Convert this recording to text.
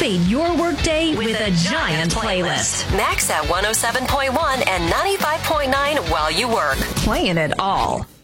Elevate your workday with a giant playlist. Max at 107.1 and 95.9 while you work. Playing it all.